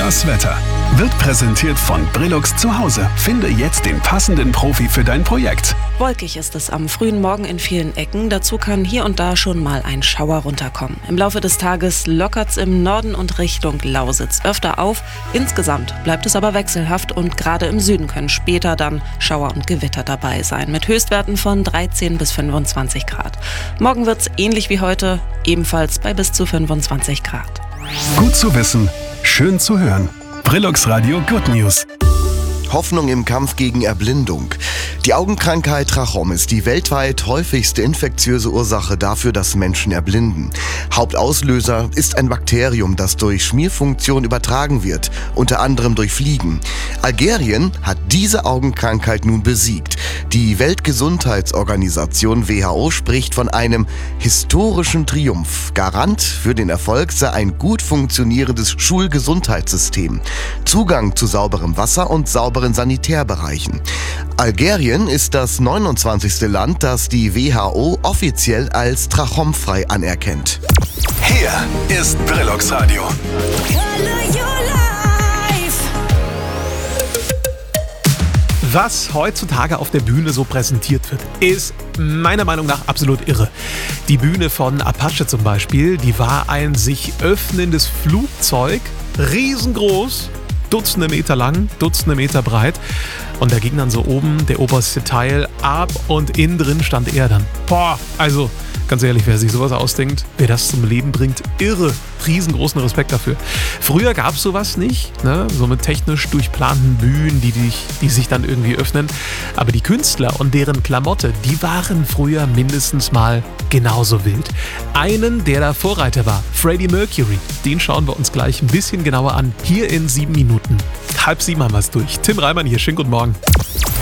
Das Wetter wird präsentiert von Brillux zu Hause. Finde jetzt den passenden Profi für dein Projekt. Wolkig ist es am frühen Morgen in vielen Ecken. Dazu kann hier und da schon mal ein Schauer runterkommen. Im Laufe des Tages lockert's im Norden und Richtung Lausitz öfter auf. Insgesamt bleibt es aber wechselhaft und gerade im Süden können später dann Schauer und Gewitter dabei sein. Mit Höchstwerten von 13 bis 25 Grad. Morgen wird's ähnlich wie heute, ebenfalls bei bis zu 25 Grad. Gut zu wissen, schön zu hören. Brillux Radio Good News. Hoffnung im Kampf gegen Erblindung. Die Augenkrankheit Trachom ist die weltweit häufigste infektiöse Ursache dafür, dass Menschen erblinden. Hauptauslöser ist ein Bakterium, das durch Schmierfunktion übertragen wird, unter anderem durch Fliegen. Algerien hat diese Augenkrankheit nun besiegt. Die Weltgesundheitsorganisation WHO spricht von einem historischen Triumph. Garant für den Erfolg sei ein gut funktionierendes Schulgesundheitssystem, Zugang zu sauberem Wasser und sauberen Sanitärbereichen. Algerien ist das 29. Land, das die WHO offiziell als trachomfrei anerkennt. Hier ist Brillux Radio. Was heutzutage auf der Bühne so präsentiert wird, ist meiner Meinung nach absolut irre. Die Bühne von Apache zum Beispiel, die war ein sich öffnendes Flugzeug, riesengroß, Dutzende Meter lang, Dutzende Meter breit. Und da ging dann so oben der oberste Teil ab und innen drin stand er dann. Boah, also ganz ehrlich, wer sich sowas ausdenkt, wer das zum Leben bringt, irre. Riesengroßen Respekt dafür. Früher gab es sowas nicht, ne? So mit technisch durchplanten Bühnen, die sich dann irgendwie öffnen. Aber die Künstler und deren Klamotte, die waren früher mindestens mal genauso wild. Einen, der da Vorreiter war, Freddie Mercury, den schauen wir uns gleich ein bisschen genauer an, hier in 7 Minuten. 6:30 haben wir es durch. Tim Reimann hier, schönen guten Morgen.